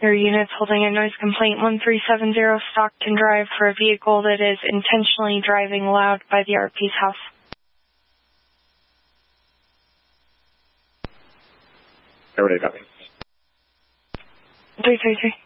Your unit's holding a noise complaint 1370 Stockton Drive for a vehicle that is intentionally driving loud by the RP's house. Everybody copy. 333.